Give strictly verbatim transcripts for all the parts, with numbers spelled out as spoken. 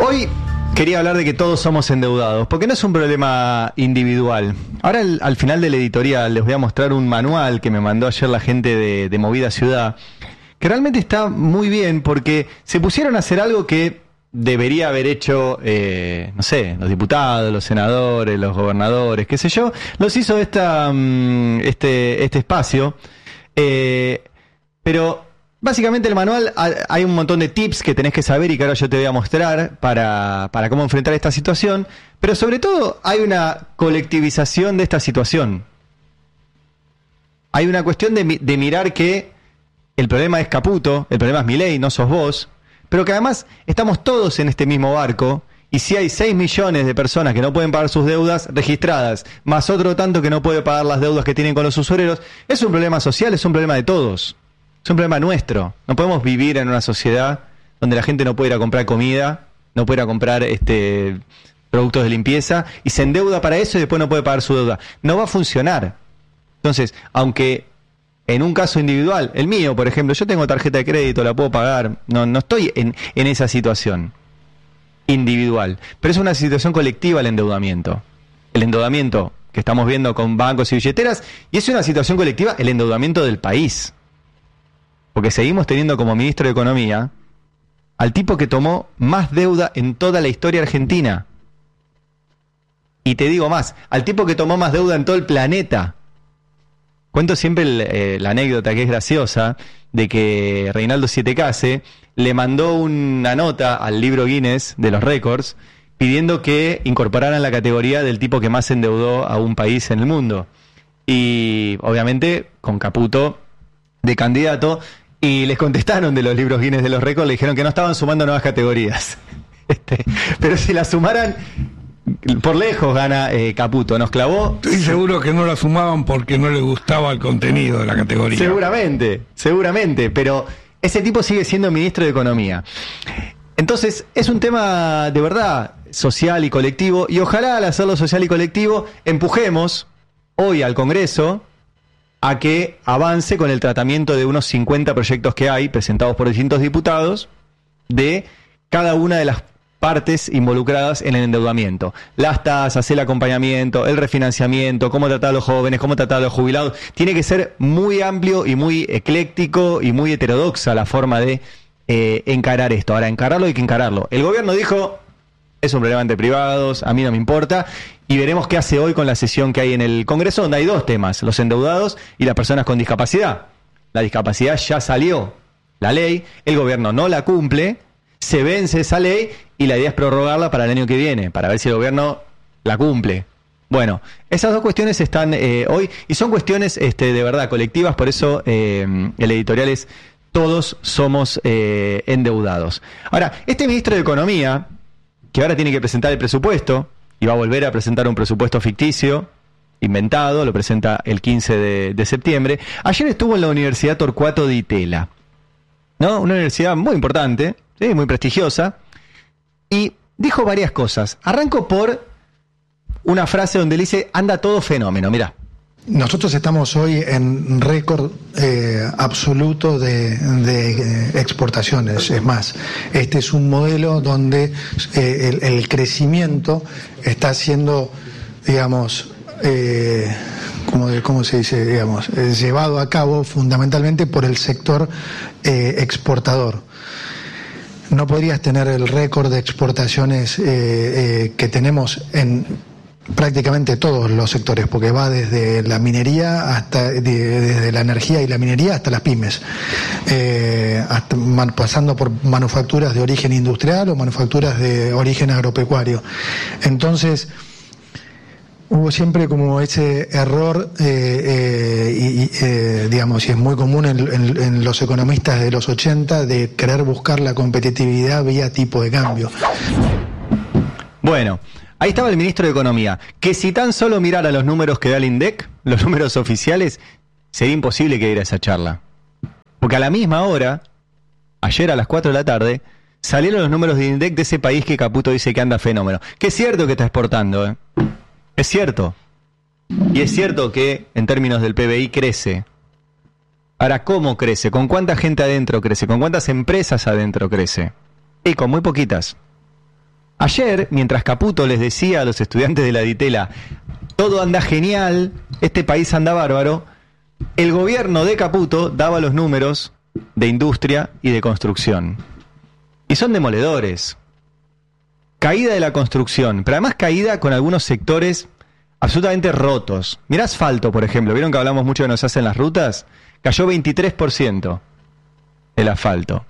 Hoy quería hablar de que todos somos endeudados, porque no es un problema individual. Ahora al, al final del editorial les voy a mostrar un manual que me mandó ayer la gente de, de Movida Ciudad, que realmente está muy bien porque se pusieron a hacer algo que debería haber hecho, eh, no sé, los diputados, los senadores, los gobernadores, qué sé yo. Los hizo esta, um, este, este espacio, eh, pero básicamente el manual hay un montón de tips que tenés que saber y que ahora yo te voy a mostrar para, para cómo enfrentar esta situación, pero sobre todo hay una colectivización de esta situación. Hay una cuestión de, de mirar que el problema es Caputo, el problema es Milei, no sos vos, pero que además estamos todos en este mismo barco y si hay seis millones de personas que no pueden pagar sus deudas registradas, más otro tanto que no puede pagar las deudas que tienen con los usureros, es un problema social, es un problema de todos. Es un problema nuestro. No podemos vivir en una sociedad donde la gente no puede ir a comprar comida, no puede ir a comprar este, productos de limpieza y se endeuda para eso y después no puede pagar su deuda. No va a funcionar. Entonces, aunque en un caso individual, el mío, por ejemplo, yo tengo tarjeta de crédito, la puedo pagar, no, no estoy en, en esa situación individual, pero es una situación colectiva el endeudamiento. El endeudamiento que estamos viendo con bancos y billeteras, y es una situación colectiva el endeudamiento del país. Porque seguimos teniendo como ministro de Economía al tipo que tomó más deuda en toda la historia argentina. Y te digo más, al tipo que tomó más deuda en todo el planeta. Cuento siempre el, eh, la anécdota que es graciosa de que Reinaldo Sietecase le mandó una nota al libro Guinness de los récords pidiendo que incorporaran la categoría del tipo que más endeudó a un país en el mundo. Y obviamente con Caputo de candidato. Y les contestaron de los libros Guinness de los récords, le dijeron que no estaban sumando nuevas categorías. Este, pero si la sumaran, por lejos gana eh, Caputo. Nos clavó. Estoy seguro que no la sumaban porque no les gustaba el contenido de la categoría. Seguramente, seguramente. Pero ese tipo sigue siendo ministro de Economía. Entonces, es un tema de verdad social y colectivo. Y ojalá al hacerlo social y colectivo, empujemos hoy al Congreso a que avance con el tratamiento de unos cincuenta proyectos que hay, presentados por distintos diputados, de cada una de las partes involucradas en el endeudamiento. Las tasas, el acompañamiento, el refinanciamiento, cómo tratar a los jóvenes, cómo tratar a los jubilados. Tiene que ser muy amplio y muy ecléctico y muy heterodoxa la forma de eh, encarar esto. Ahora, encararlo hay que encararlo. El gobierno dijo, es un problema entre privados, a mí no me importa. Y veremos qué hace hoy con la sesión que hay en el Congreso, donde hay dos temas, los endeudados y las personas con discapacidad. La discapacidad ya salió, la ley, el gobierno no la cumple, se vence esa ley y la idea es prorrogarla para el año que viene, para ver si el gobierno la cumple. Bueno, esas dos cuestiones están eh, hoy y son cuestiones este, de verdad colectivas, por eso eh, el editorial es todos somos eh, endeudados. Ahora, este ministro de Economía, que ahora tiene que presentar el presupuesto, y va a volver a presentar un presupuesto ficticio, inventado, lo presenta el quince de, de septiembre. Ayer estuvo en la Universidad Torcuato Di Tella, ¿no? Una universidad muy importante, ¿sí? Muy prestigiosa, y dijo varias cosas. Arranco por una frase donde le dice, anda todo fenómeno, mirá. Nosotros estamos hoy en récord eh, absoluto de, de exportaciones. Es más, este es un modelo donde eh, el, el crecimiento está siendo, digamos, eh, ¿cómo, ¿cómo se dice? Digamos, eh, llevado a cabo fundamentalmente por el sector eh, exportador. No podrías tener el récord de exportaciones eh, eh, que tenemos en prácticamente todos los sectores, porque va desde la minería hasta de, desde la energía y la minería hasta las pymes, eh, hasta, man, pasando por manufacturas de origen industrial o manufacturas de origen agropecuario. Entonces hubo siempre como ese error eh, eh, y, eh, digamos, y es muy común en, en, en los economistas de los ochenta de querer buscar la competitividad vía tipo de cambio. Bueno, ahí estaba el ministro de Economía, que si tan solo mirara los números que da el INDEC, los números oficiales, sería imposible que diera esa charla. Porque a la misma hora, ayer a las cuatro de la tarde, salieron los números de INDEC de ese país que Caputo dice que anda fenómeno. Que es cierto que está exportando, ¿eh? Es cierto. Y es cierto que en términos del P B I crece. Ahora, ¿cómo crece? ¿Con cuánta gente adentro crece? ¿Con cuántas empresas adentro crece? Y con muy poquitas. Ayer, mientras Caputo les decía a los estudiantes de la Ditela, todo anda genial, este país anda bárbaro, el gobierno de Caputo daba los números de industria y de construcción. Y son demoledores. Caída de la construcción, pero además caída con algunos sectores absolutamente rotos. Mirá asfalto, por ejemplo. ¿Vieron que hablamos mucho de nos hacen las rutas? Cayó veintitrés por ciento el asfalto.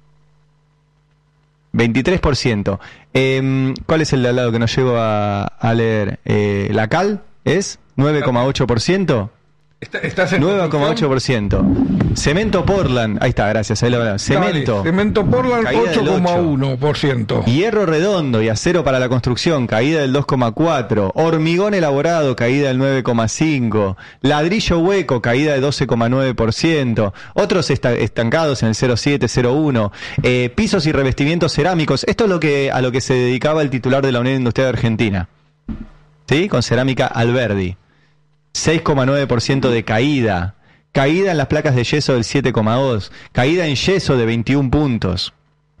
veintitrés por ciento. Eh, ¿Cuál es el de al lado que no llego a, a leer? Eh, ¿La cal es nueve coma ocho por ciento? Está, ¿Estás en nueve coma ocho por ciento. Cemento Portland, ahí está, gracias, ahí lo hablamos. Cemento. Dale, Cemento Portland, ocho coma uno por ciento. Hierro redondo y acero para la construcción, caída del dos coma cuatro por ciento. Hormigón elaborado, caída del nueve coma cinco por ciento. Ladrillo hueco, caída del doce coma nueve por ciento. Otros esta, estancados en el cero coma siete, cero coma uno. Eh, pisos y revestimientos cerámicos. Esto es lo que, a lo que se dedicaba el titular de la Unión Industrial de Argentina. ¿Sí? Con cerámica Alberdi. seis coma nueve por ciento de caída. Caída en las placas de yeso del siete coma dos por ciento. Caída en yeso de veintiún puntos.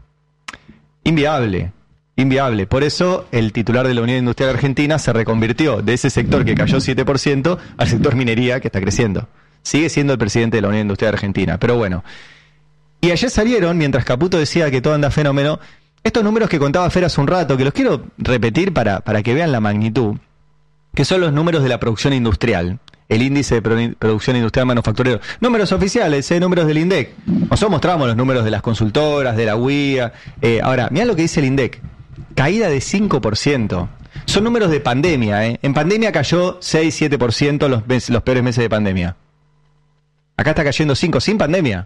Inviable. Inviable. Por eso el titular de la Unión Industrial Argentina se reconvirtió de ese sector que cayó siete por ciento al sector minería que está creciendo. Sigue siendo el presidente de la Unión Industrial Argentina. Pero bueno. Y ayer salieron, mientras Caputo decía que todo anda fenómeno, estos números que contaba Fer hace un rato, que los quiero repetir para, para que vean la magnitud, que son los números de la producción industrial, el índice de Pro- producción industrial manufacturero. Números oficiales, eh, números del INDEC. Nosotros mostramos los números de las consultoras, de la U I A. Eh, ahora, mirá lo que dice el INDEC. Caída de cinco por ciento. Son números de pandemia. Eh. En pandemia cayó seis, siete por ciento los, mes, los peores meses de pandemia. Acá está cayendo cinco por ciento sin pandemia.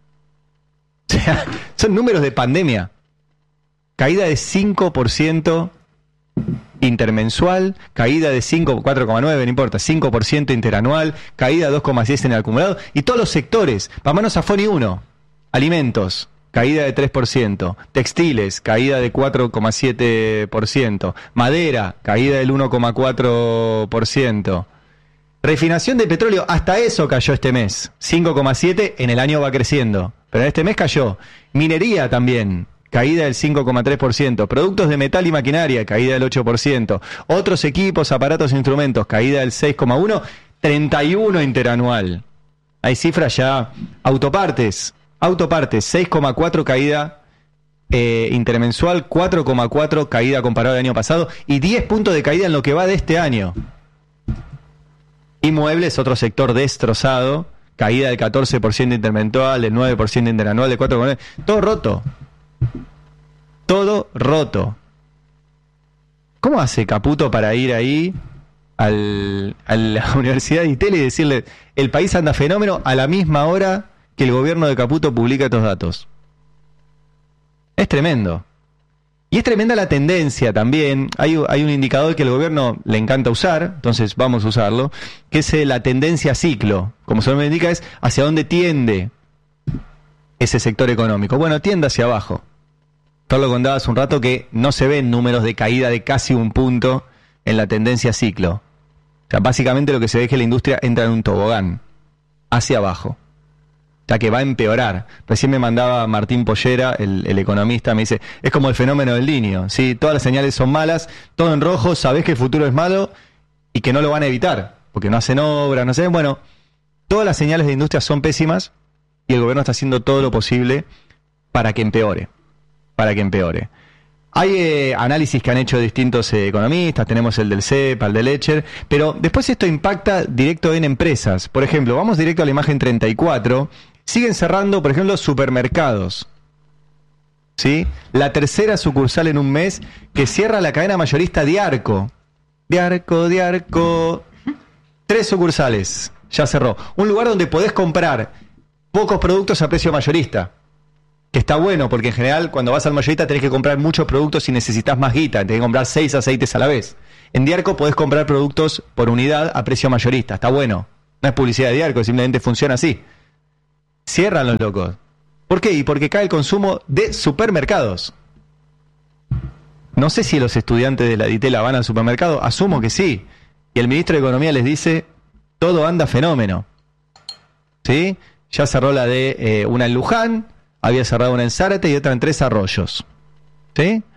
O sea, son números de pandemia. Caída de cinco por ciento intermensual, caída de cinco, cuatro coma nueve, no importa, cinco por ciento interanual, caída de dos coma seis en el acumulado, y todos los sectores, vámonos a Foni uno, alimentos, caída de tres por ciento, textiles, caída de cuatro coma siete por ciento, madera, caída del uno coma cuatro por ciento, refinación de petróleo, hasta eso cayó este mes, cinco coma siete, en el año va creciendo, pero en este mes cayó, minería también, caída del cinco coma tres por ciento. Productos de metal y maquinaria, caída del ocho por ciento. Otros equipos, aparatos e instrumentos, caída del seis coma uno por ciento. treinta y uno interanual. Hay cifras ya. Autopartes. Autopartes, seis coma cuatro caída eh, intermensual, cuatro coma cuatro caída comparado al año pasado y diez puntos de caída en lo que va de este año. Inmuebles, otro sector destrozado. Caída del catorce por ciento intermensual, del nueve por ciento interanual, del cuatro coma nueve por ciento. Todo roto. Todo roto. ¿Cómo hace Caputo para ir ahí al, a la Universidad de Itela y decirle el país anda fenómeno a la misma hora que el gobierno de Caputo publica estos datos? Es tremendo. Y es tremenda la tendencia también. Hay, hay un indicador que el gobierno le encanta usar, entonces vamos a usarlo, que es la tendencia ciclo. Como su nombre indica, es hacia dónde tiende ese sector económico. Bueno, tiende hacia abajo. Todo lo contaba hace un rato que no se ven números de caída de casi un punto en la tendencia ciclo. O sea, básicamente lo que se ve es que la industria entra en un tobogán, hacia abajo. O sea, que va a empeorar. Recién me mandaba Martín Pollera, el, el economista, me dice, es como el fenómeno del Niño, ¿sí? Todas las señales son malas, todo en rojo, sabés que el futuro es malo y que no lo van a evitar, porque no hacen obras, no sé. Bueno, todas las señales de industria son pésimas y el gobierno está haciendo todo lo posible para que empeore. para que empeore. Hay eh, análisis que han hecho distintos eh, economistas, tenemos el del C E P, el de Lecher, pero después esto impacta directo en empresas. Por ejemplo, vamos directo a la imagen treinta y cuatro, siguen cerrando, por ejemplo, supermercados. ¿Sí? La tercera sucursal en un mes que cierra la cadena mayorista Diarco. Diarco, Diarco. Tres sucursales, ya cerró. Un lugar donde podés comprar pocos productos a precio mayorista. Que está bueno, porque en general cuando vas al mayorista tenés que comprar muchos productos y necesitas más guita, tenés que comprar seis aceites a la vez. En Diarco podés comprar productos por unidad a precio mayorista, está bueno. No es publicidad de Diarco, simplemente funciona así. Cierran los locos. ¿Por qué? Y porque cae el consumo de supermercados. No sé si los estudiantes de la Ditela van al supermercado, asumo que sí. Y el ministro de Economía les dice, todo anda fenómeno. ¿Sí? Ya cerró la de eh, una en Luján, había cerrado una en Zárate y otra en Tres Arroyos. ¿Sí?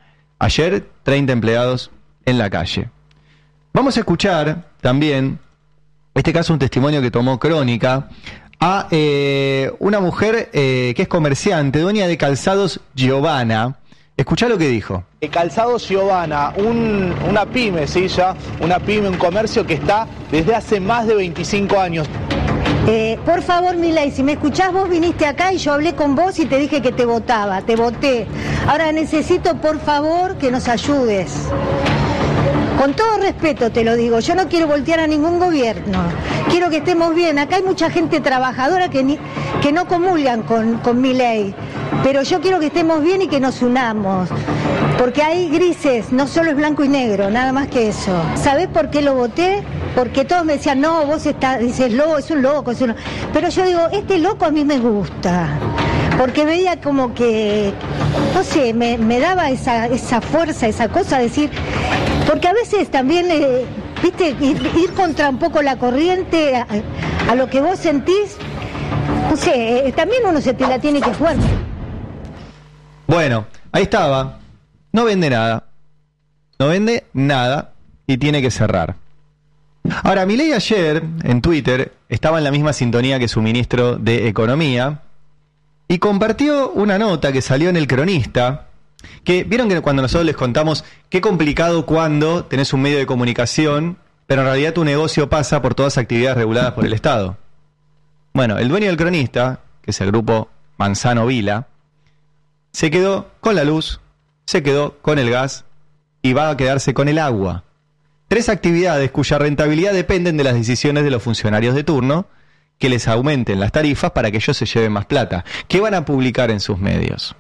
Ayer, treinta empleados en la calle. Vamos a escuchar también, este caso un testimonio que tomó Crónica, a eh, una mujer eh, que es comerciante, dueña de Calzados Giovanna. Escuchá lo que dijo. Calzados Giovanna, un, una pyme, ¿sí? Ya, una pyme, un comercio que está desde hace más de veinticinco años. Eh, por favor, Milei, si me escuchás, vos viniste acá y yo hablé con vos y te dije que te votaba, te voté. Ahora necesito, por favor, que nos ayudes. Con todo respeto te lo digo, yo no quiero voltear a ningún gobierno, quiero que estemos bien. Acá hay mucha gente trabajadora que, ni, que no comulgan con, con Milei, pero yo quiero que estemos bien y que nos unamos, porque hay grises, no solo es blanco y negro, nada más que eso. ¿Sabés por qué lo voté? Porque todos me decían, no, vos estás, dices, loco, es un loco, es un loco. Pero yo digo, este loco a mí me gusta, porque veía como que, no sé, me, me daba esa, esa fuerza, esa cosa de decir, porque a veces también, eh, viste, ir, ir contra un poco la corriente, a, a lo que vos sentís, no sé, eh, también uno se te la tiene que jugar. Bueno, ahí estaba, no vende nada, no vende nada y tiene que cerrar. Ahora, Milei ayer, en Twitter, estaba en la misma sintonía que su ministro de Economía y compartió una nota que salió en El Cronista, que vieron que cuando nosotros les contamos qué complicado cuando tenés un medio de comunicación, pero en realidad tu negocio pasa por todas actividades reguladas por el Estado. Bueno, el dueño del Cronista, que es el grupo Manzano Vila, se quedó con la luz, se quedó con el gas y va a quedarse con el agua. Tres actividades cuya rentabilidad dependen de las decisiones de los funcionarios de turno, que les aumenten las tarifas para que ellos se lleven más plata. ¿Qué van a publicar en sus medios?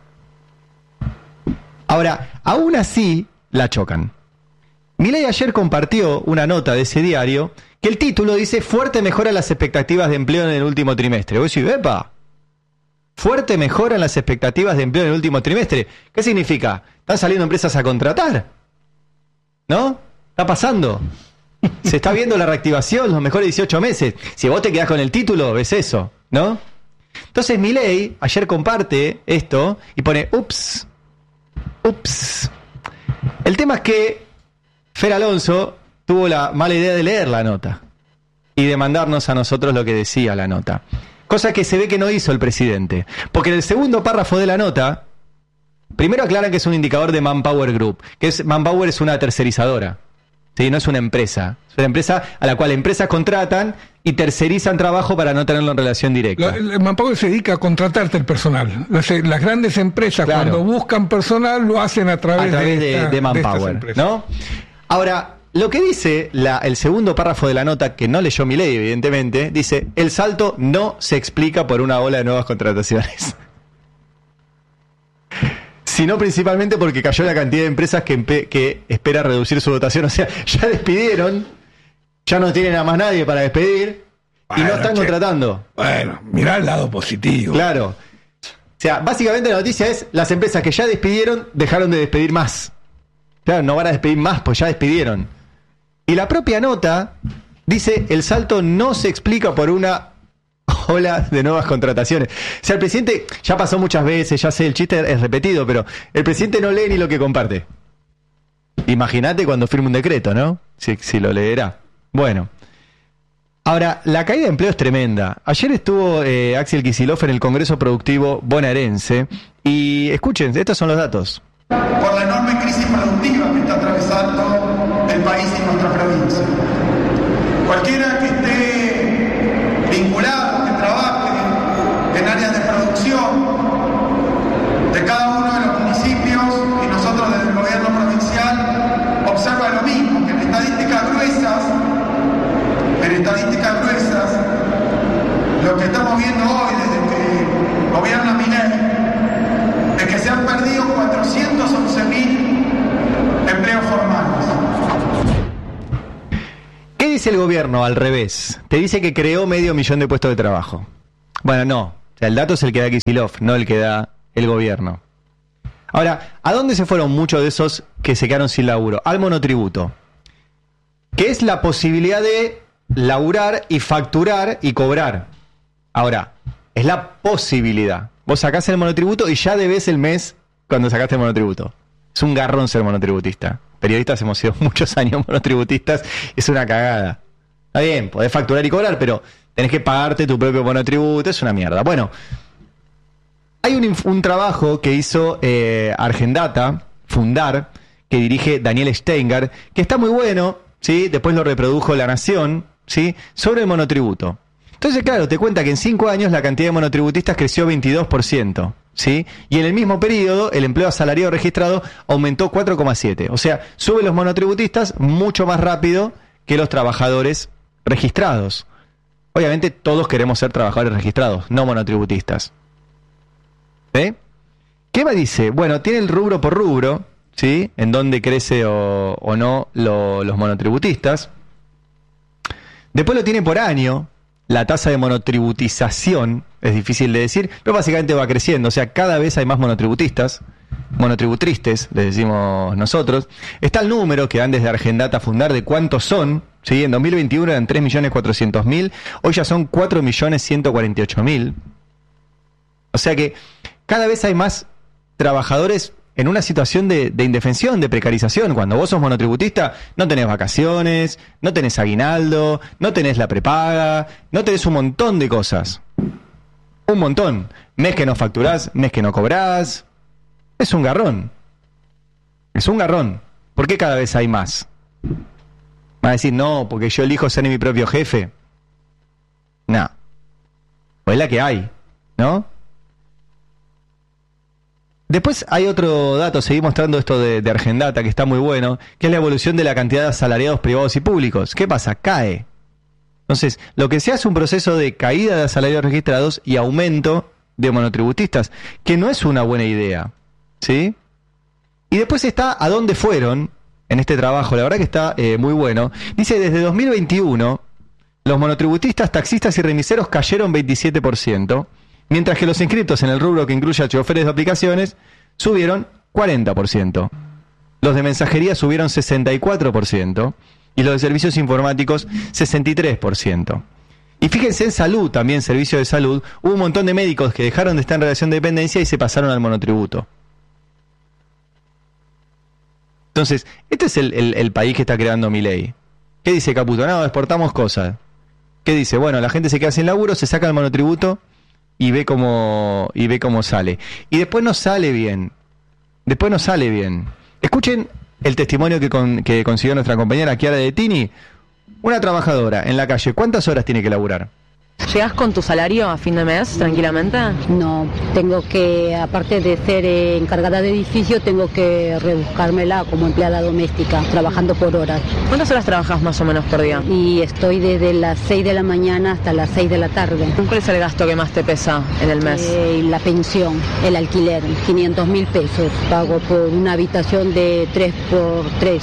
Ahora, aún así, la chocan. Milei ayer compartió una nota de ese diario que el título dice fuerte mejora las expectativas de empleo en el último trimestre. Vos decís, ¡epa! Fuerte mejora en las expectativas de empleo en el último trimestre. ¿Qué significa? ¿Están saliendo empresas a contratar? ¿No? ¿Está pasando? Se está viendo la reactivación los mejores dieciocho meses. Si vos te quedás con el título, ves eso, ¿no? Entonces Milei ayer comparte esto y pone, ups, ups. El tema es que Fer Alonso tuvo la mala idea de leer la nota y de mandarnos a nosotros lo que decía la nota. Cosa que se ve que no hizo el presidente. Porque en el segundo párrafo de la nota, primero aclaran que es un indicador de Manpower Group, que es Manpower es una tercerizadora. Sí, no es una empresa. Es una empresa a la cual empresas contratan y tercerizan trabajo para no tenerlo en relación directa. La, el Manpower se dedica a contratarte el personal. Las, las grandes empresas, claro, cuando buscan personal, lo hacen a través, a través de, de, esta, de Manpower, de ¿no? Ahora, lo que dice la, el segundo párrafo de la nota, que no leyó Milei, evidentemente, dice, el salto no se explica por una ola de nuevas contrataciones. Sino principalmente porque cayó la cantidad de empresas que, empe- que espera reducir su dotación. O sea, ya despidieron, ya no tienen a más nadie para despedir, bueno, y no están che, contratando. Bueno, mirá el lado positivo. Claro. O sea, básicamente la noticia es, las empresas que ya despidieron, dejaron de despedir más. Claro, no van a despedir más, pues ya despidieron. Y la propia nota dice, el salto no se explica por una ola de nuevas contrataciones. O sea, el presidente ya pasó muchas veces, ya sé, el chiste es repetido, pero el presidente no lee ni lo que comparte. Imagínate cuando firme un decreto, ¿no? Si, si lo leerá. Bueno. Ahora, la caída de empleo es tremenda. Ayer estuvo eh, Axel Kicillof en el Congreso Productivo Bonaerense y escuchen, estos son los datos. Por la enorme crisis productiva que está atravesando el país y nuestra provincia. Cualquiera que esté vinculado, que trabaje en áreas de producción de cada uno de los municipios y nosotros desde el gobierno provincial observa lo mismo, que en estadísticas gruesas, en estadísticas gruesas, lo que estamos viendo hoy desde que gobierna Milei es que se han perdido cuatrocientos once mil empleos formales. ¿Qué dice el gobierno al revés? Te dice que creó medio millón de puestos de trabajo. Bueno, no. O sea, el dato es el que da Kicillof, no el que da el gobierno. Ahora, ¿a dónde se fueron muchos de esos que se quedaron sin laburo? Al monotributo. Que es la posibilidad de laburar y facturar y cobrar. Ahora, es la posibilidad. Vos sacás el monotributo y ya debés el mes cuando sacaste el monotributo. Es un garrón ser monotributista. Periodistas hemos sido muchos años monotributistas, es una cagada. Está bien, podés facturar y cobrar, pero tenés que pagarte tu propio monotributo, es una mierda. Bueno, hay un, un trabajo que hizo eh, Argendata, Fundar, que dirige Daniel Steingart, que está muy bueno, ¿sí? Después lo reprodujo La Nación, ¿sí? Sobre el monotributo. Entonces, claro, te cuenta que en cinco años la cantidad de monotributistas creció veintidós por ciento, ¿sí? Y en el mismo periodo, el empleo asalariado registrado aumentó cuatro coma siete. O sea, suben los monotributistas mucho más rápido que los trabajadores registrados. Obviamente, todos queremos ser trabajadores registrados, no monotributistas. ¿Sí? ¿Qué me dice? Bueno, tiene el rubro por rubro, ¿sí? En dónde crece o, o no lo, los monotributistas. Después lo tiene por año. La tasa de monotributización es difícil de decir, pero básicamente va creciendo. O sea, cada vez hay más monotributistas, monotributristes, les decimos nosotros. Está el número que dan desde Argendata Fundar de cuántos son. ¿Sí? En dos mil veintiuno eran tres millones cuatrocientos mil, hoy ya son cuatro millones ciento cuarenta y ocho mil. O sea que cada vez hay más trabajadores en una situación de, de indefensión, de precarización. Cuando vos sos monotributista, no tenés vacaciones, no tenés aguinaldo, no tenés la prepaga, no tenés un montón de cosas. Un montón. Mes que no facturás, mes que no cobrás. Es un garrón. Es un garrón. ¿Por qué cada vez hay más? Va a decir, no, porque yo elijo ser mi propio jefe. No. Pues es la que hay, ¿no? Después hay otro dato, seguí mostrando esto de, de Argendata, que está muy bueno, que es la evolución de la cantidad de asalariados privados y públicos. ¿Qué pasa? Cae. Entonces, lo que se hace es un proceso de caída de asalariados registrados y aumento de monotributistas, que no es una buena idea, ¿sí? Y después está a dónde fueron en este trabajo, la verdad que está eh, muy bueno. Dice, desde dos mil veintiuno, los monotributistas, taxistas y remiseros cayeron veintisiete por ciento, mientras que los inscritos en el rubro que incluye a choferes de aplicaciones subieron cuarenta por ciento. Los de mensajería subieron sesenta y cuatro por ciento y los de servicios informáticos sesenta y tres por ciento. Y fíjense en salud, también servicio de salud, hubo un montón de médicos que dejaron de estar en relación de dependencia y se pasaron al monotributo. Entonces, este es el, el, el país que está creando Milei. ¿Qué dice Caputo? No, exportamos cosas. ¿Qué dice? Bueno, la gente se queda sin laburo, se saca el monotributo y ve cómo y ve cómo sale. Y después no sale bien. Después no sale bien. Escuchen el testimonio que, con, que consiguió nuestra compañera Chiara de Tini. Una trabajadora en la calle, ¿cuántas horas tiene que laburar? ¿Llegás con tu salario a fin de mes tranquilamente? No, tengo que, aparte de ser eh, encargada de edificio, tengo que rebuscármela como empleada doméstica, trabajando por horas. ¿Cuántas horas trabajas más o menos por día? Y estoy desde las seis de la mañana hasta las seis de la tarde. ¿Cuál es el gasto que más te pesa en el mes? Eh, la pensión, el alquiler, quinientos mil pesos. Pago por una habitación de tres por tres.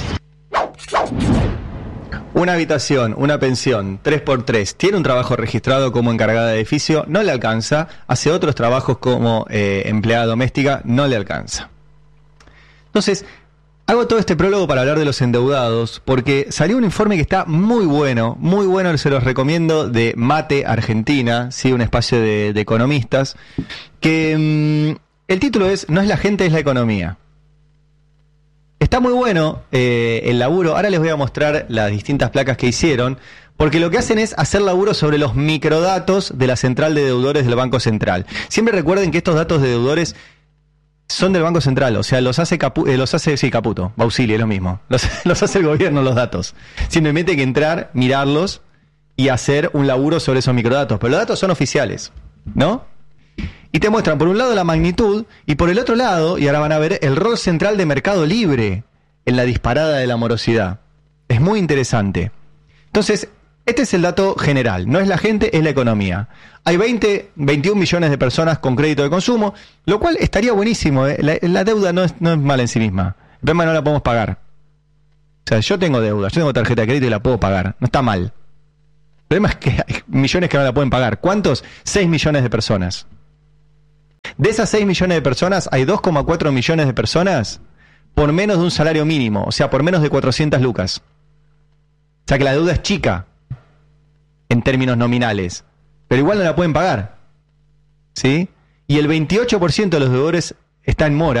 Una habitación, una pensión, tres por tres, tiene un trabajo registrado como encargada de edificio, no le alcanza, hace otros trabajos como eh, empleada doméstica, no le alcanza. Entonces, hago todo este prólogo para hablar de los endeudados, porque salió un informe que está muy bueno, muy bueno, se los recomiendo, de Mate Argentina, ¿sí? Un espacio de, de economistas, que mmm, el título es "No es la gente, es la economía". Está muy bueno eh, el laburo. Ahora les voy a mostrar las distintas placas que hicieron, porque lo que hacen es hacer laburo sobre los microdatos de la central de deudores del Banco Central. Siempre recuerden que estos datos de deudores son del Banco Central, o sea, los hace Capu, eh, los hace sí, Caputo, Bausili, es lo mismo. Los, los hace el gobierno los datos. Simplemente hay que entrar, mirarlos y hacer un laburo sobre esos microdatos. Pero los datos son oficiales, ¿no? Y te muestran por un lado la magnitud y por el otro lado, y ahora van a ver, el rol central de Mercado Libre en la disparada de la morosidad. Es muy interesante. Entonces, este es el dato general. No es la gente, es la economía. Hay veinte, veintiún millones de personas con crédito de consumo, lo cual estaría buenísimo, ¿eh? La, la deuda no es, no es mala en sí misma. El problema no la podemos pagar. O sea, yo tengo deuda, yo tengo tarjeta de crédito y la puedo pagar. No está mal. El problema es que hay millones que no la pueden pagar. ¿Cuántos? seis millones de personas. De esas seis millones de personas, hay dos coma cuatro millones de personas por menos de un salario mínimo, o sea, por menos de cuatrocientas lucas. O sea que la deuda es chica en términos nominales, pero igual no la pueden pagar, ¿sí? Y el veintiocho por ciento de los deudores está en mora,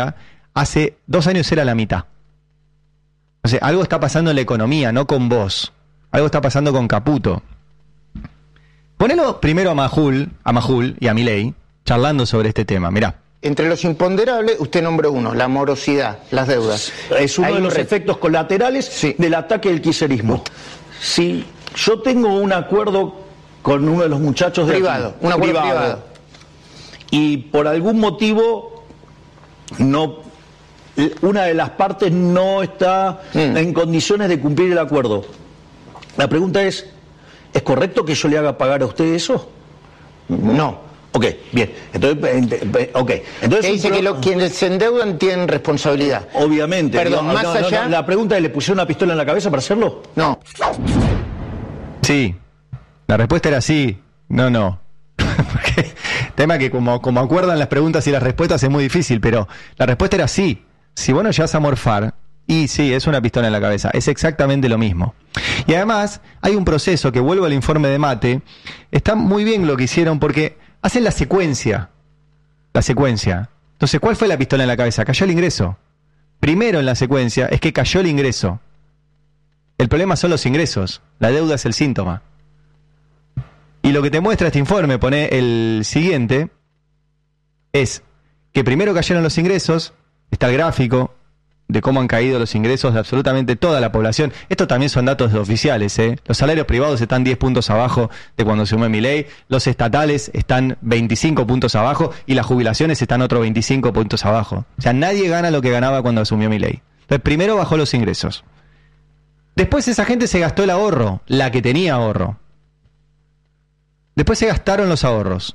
hace dos años era la mitad. O sea, algo está pasando en la economía, no con vos. Algo está pasando con Caputo. Ponelo primero a Majul, a Majul y a Milei, charlando sobre este tema. Mirá. Entre los imponderables, usted nombró uno, la morosidad, las deudas. Es uno Hay de un los re- efectos colaterales Sí. del ataque del kirchnerismo. Si yo tengo un acuerdo con uno de los muchachos de Privado, aquí, un acuerdo privado. y por algún motivo no, una de las partes no está Mm. en condiciones de cumplir el acuerdo. La pregunta es, ¿es correcto que yo le haga pagar a usted eso? No. Ok, bien. Entonces, eh, ok. Entonces Que dice un pro- que lo- quienes se endeudan tienen responsabilidad. Obviamente. Perdón, No, más no, no, allá- no, la pregunta es, ¿le pusieron una pistola en la cabeza para hacerlo? No. Sí. La respuesta era sí. No, no. Porque, tema que como, como acuerdan las preguntas y las respuestas es muy difícil, pero la respuesta era sí. Si vos no llegas a morfar, y sí, es una pistola en la cabeza. Es exactamente lo mismo. Y además, hay un proceso que, vuelvo al informe de Mate, está muy bien lo que hicieron porque hacen la secuencia. La secuencia. Entonces, ¿cuál fue la pistola en la cabeza? Cayó el ingreso. Primero en la secuencia es que cayó el ingreso. El problema son los ingresos. La deuda es el síntoma. Y lo que te muestra este informe, pone el siguiente, es que primero cayeron los ingresos, está el gráfico de cómo han caído los ingresos de absolutamente toda la población. Estos también son datos oficiales, ¿eh? Los salarios privados están diez puntos abajo de cuando asumió Milei, los estatales están veinticinco puntos abajo y las jubilaciones están otros veinticinco puntos abajo. O sea, nadie gana lo que ganaba cuando asumió Milei. Entonces, primero bajó los ingresos. Después esa gente se gastó el ahorro, la que tenía ahorro. Después se gastaron los ahorros.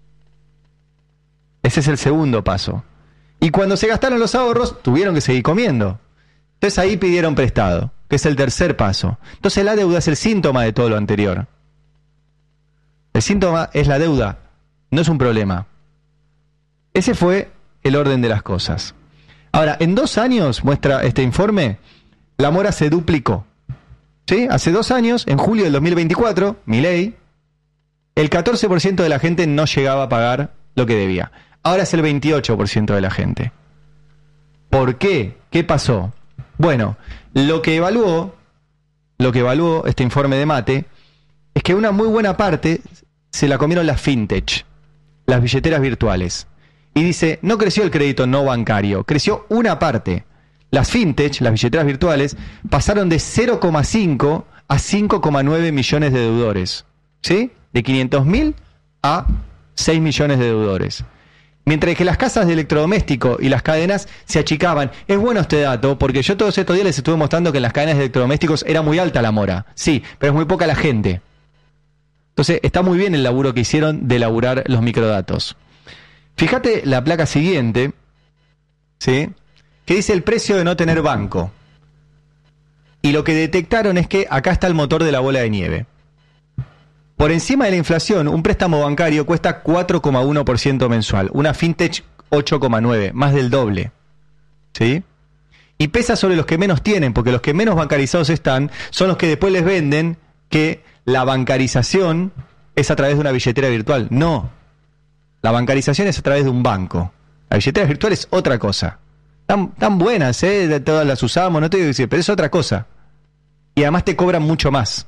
Ese es el segundo paso. Y cuando se gastaron los ahorros, tuvieron que seguir comiendo. Entonces ahí pidieron prestado, que es el tercer paso. Entonces la deuda es el síntoma de todo lo anterior. El síntoma es la deuda, no es un problema. Ese fue el orden de las cosas. Ahora, en dos años, muestra este informe, la mora se duplicó. ¿Sí? Hace dos años, en julio del dos mil veinticuatro, Milei, el catorce por ciento de la gente no llegaba a pagar lo que debía. Ahora es el veintiocho por ciento de la gente. ¿Por qué? ¿Qué pasó? Bueno, lo que evaluó, lo que evaluó este informe de Mate, es que una muy buena parte se la comieron las fintech, las billeteras virtuales. Y dice, no creció el crédito no bancario, creció una parte. Las fintech, las billeteras virtuales, pasaron de cero coma cinco a cinco coma nueve millones de deudores. ¿Sí? De quinientos mil a seis millones de deudores. Mientras que las casas de electrodomésticos y las cadenas se achicaban. Es bueno este dato, porque yo todos estos días les estuve mostrando que en las cadenas de electrodomésticos era muy alta la mora. Sí, pero es muy poca la gente. Entonces está muy bien el laburo que hicieron de elaborar los microdatos. Fíjate la placa siguiente, ¿sí? Que dice el precio de no tener banco. Y lo que detectaron es que acá está el motor de la bola de nieve. Por encima de la inflación, un préstamo bancario cuesta cuatro coma uno por ciento mensual, una fintech ocho coma nueve por ciento, más del doble. ¿Sí? Y pesa sobre los que menos tienen, porque los que menos bancarizados están son los que después les venden que la bancarización es a través de una billetera virtual. No. La bancarización es a través de un banco. La billetera virtual es otra cosa. Tan, tan buenas, ¿eh? Todas las usamos, no te digo que sí, pero es otra cosa. Y además te cobran mucho más.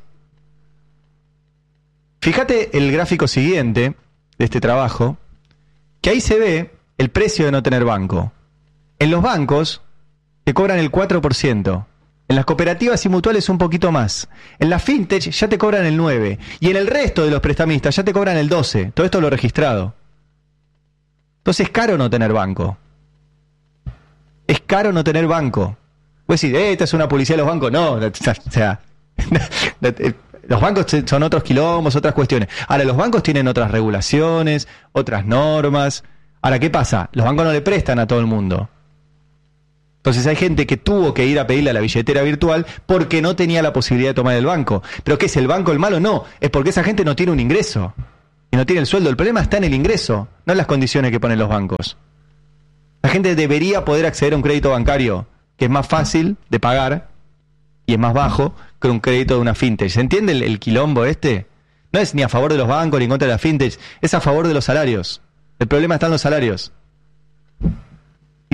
Fíjate el gráfico siguiente de este trabajo, que ahí se ve el precio de no tener banco. En los bancos te cobran el cuatro por ciento. En las cooperativas y mutuales un poquito más. En la fintech ya te cobran el nueve por ciento. Y en el resto de los prestamistas ya te cobran el doce por ciento. Todo esto lo registrado. Entonces es caro no tener banco. Es caro no tener banco. Vos decís, eh, esta es una publicidad de los bancos. No, o sea... Los bancos son otros quilombos, otras cuestiones. Ahora, los bancos tienen otras regulaciones, otras normas. Ahora, ¿qué pasa? Los bancos no le prestan a todo el mundo. Entonces hay gente que tuvo que ir a pedirle a la billetera virtual porque no tenía la posibilidad de tomar el banco. ¿Pero qué es el banco el malo? No, es porque esa gente no tiene un ingreso. Y no tiene el sueldo. El problema está en el ingreso, no en las condiciones que ponen los bancos. La gente debería poder acceder a un crédito bancario que es más fácil de pagar y es más bajo que un crédito de una fintech. ¿Se entiende el, el quilombo este? No es ni a favor de los bancos ni en contra de la fintech, es a favor de los salarios. El problema está en los salarios.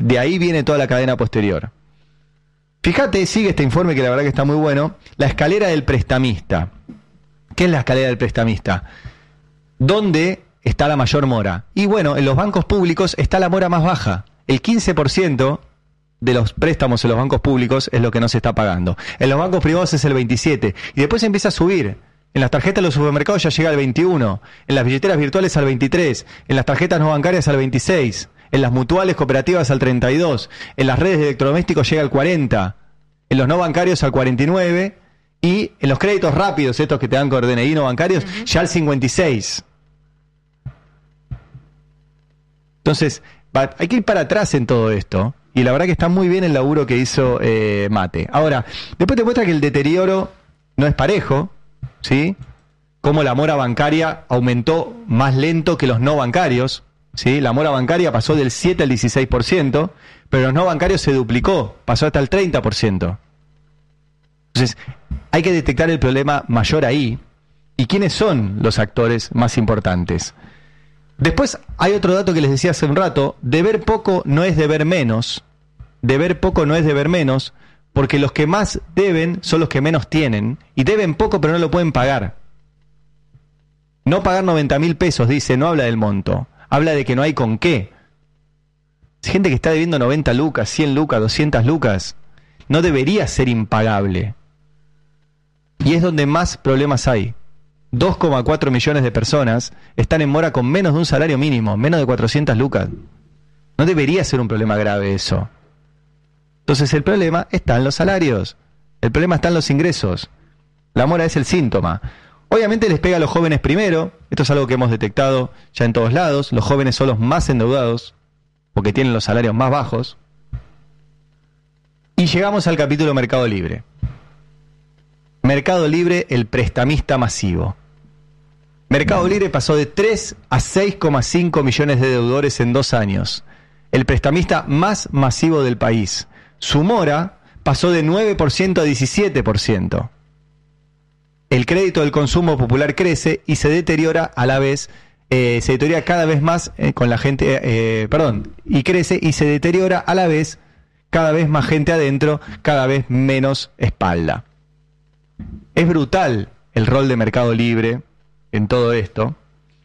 de ahí viene toda la cadena posterior. Fíjate, sigue este informe que la verdad que está muy bueno, la escalera del prestamista. ¿Qué es la escalera del prestamista? ¿Dónde está la mayor mora? Y bueno, en los bancos públicos está la mora más baja. El quince por ciento de los préstamos en los bancos públicos es lo que no se está pagando. En los bancos privados es el veintisiete por ciento. Y después empieza a subir. En las tarjetas de los supermercados ya llega al veintiuno por ciento. En las billeteras virtuales al veintitrés por ciento. En las tarjetas no bancarias al veintiséis por ciento. En las mutuales cooperativas al treinta y dos por ciento. En las redes de electrodomésticos llega al cuarenta por ciento. En los no bancarios al cuarenta y nueve por ciento. Y en los créditos rápidos, estos que te dan con D N I no bancarios, uh-huh, ya al cincuenta y seis por ciento. Entonces, va, hay que ir para atrás en todo esto. Y la verdad que está muy bien el laburo que hizo eh, Mate. Ahora, después te muestra que el deterioro no es parejo, ¿sí? Como la mora bancaria aumentó más lento que los no bancarios, ¿sí? La mora bancaria pasó del siete al dieciséis por ciento, pero los no bancarios se duplicó, pasó hasta el treinta por ciento. Entonces, hay que detectar el problema mayor ahí. ¿Y quiénes son los actores más importantes? Después hay otro dato que les decía hace un rato, deber poco no es deber menos, deber poco no es deber menos, porque los que más deben son los que menos tienen, y deben poco pero no lo pueden pagar. No pagar noventa mil pesos, dice, no habla del monto, habla de que no hay con qué. Gente que está debiendo noventa lucas, cien lucas, doscientas lucas, no debería ser impagable. Y es donde más problemas hay. dos coma cuatro millones de personas están en mora con menos de un salario mínimo, menos de cuatrocientas lucas. No debería ser un problema grave eso. Entonces el problema está en los salarios, el problema está en los ingresos. La mora es el síntoma. Obviamente les pega a los jóvenes primero, esto es algo que hemos detectado ya en todos lados, los jóvenes son los más endeudados, porque tienen los salarios más bajos. Y llegamos al capítulo Mercado Libre. Mercado Libre, el prestamista masivo. Mercado Libre pasó de tres a seis coma cinco millones de deudores en dos años. El prestamista más masivo del país. Su mora pasó de nueve por ciento a diecisiete por ciento. El crédito del consumo popular crece y se deteriora a la vez, eh, se deteriora cada vez más eh, con la gente, eh, perdón, y crece y se deteriora a la vez, cada vez más gente adentro, cada vez menos espalda. Es brutal el rol de Mercado Libre en todo esto.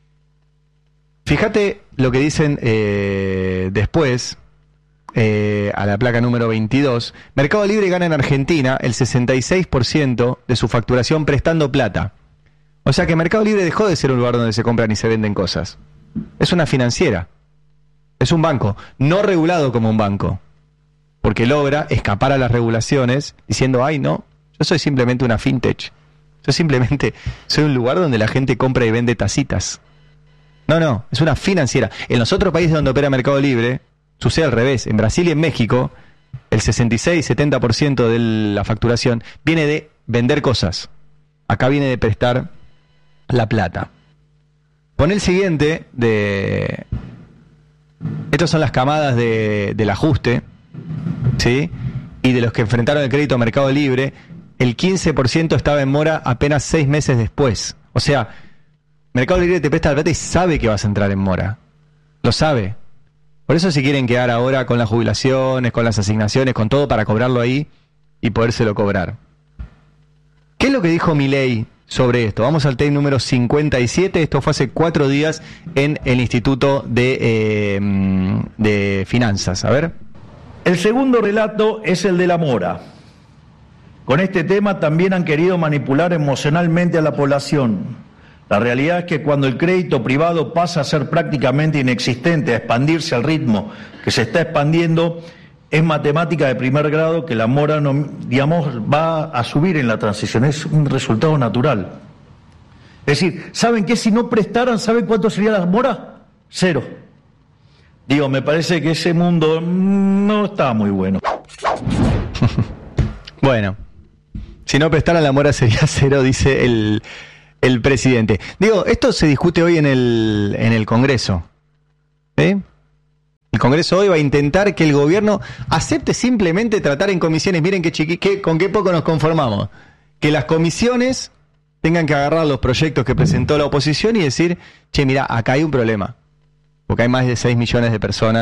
Fíjate lo que dicen eh, después, eh, a la placa número veintidós. Mercado Libre gana en Argentina el sesenta y seis por ciento de su facturación prestando plata. O sea que Mercado Libre dejó de ser un lugar donde se compran y se venden cosas. Es una financiera. Es un banco, no regulado como un banco. Porque logra escapar a las regulaciones diciendo, ay no, yo soy simplemente una fintech. Yo simplemente soy un lugar donde la gente compra y vende tacitas. No, no, es una financiera. En los otros países donde opera Mercado Libre, sucede al revés. En Brasil y en México, el sesenta y seis a setenta por ciento de la facturación viene de vender cosas. Acá viene de prestar la plata. Pon el siguiente de... Estas son las camadas de, del ajuste, ¿sí? Y de los que enfrentaron el crédito a Mercado Libre, el quince por ciento estaba en mora apenas seis meses después. O sea, Mercado Libre te presta la plata y sabe que vas a entrar en mora. Lo sabe. Por eso si quieren quedar ahora con las jubilaciones, con las asignaciones, con todo para cobrarlo ahí y podérselo cobrar. ¿Qué es lo que dijo Milei sobre esto? Vamos al tape número cincuenta y siete. Esto fue hace cuatro días en el Instituto de, eh, de Finanzas. A ver. El segundo relato es el de la mora. Con este tema también han querido manipular emocionalmente a la población. La realidad es que cuando el crédito privado pasa a ser prácticamente inexistente, a expandirse al ritmo que se está expandiendo, es matemática de primer grado que la mora, no, digamos, va a subir en la transición. Es un resultado natural. Es decir, ¿saben qué? Si no prestaran, ¿saben cuánto sería la mora? Cero. Digo, me parece que ese mundo no está muy bueno. Bueno. Si no prestara la mora sería cero, dice el, el presidente. Digo, esto se discute hoy en el, en el Congreso. ¿Sí? El Congreso hoy va a intentar que el gobierno acepte simplemente tratar en comisiones. Miren qué chiqui, qué, con qué poco nos conformamos. Que las comisiones tengan que agarrar los proyectos que presentó la oposición y decir, che, mira, acá hay un problema. Porque hay más de seis millones de personas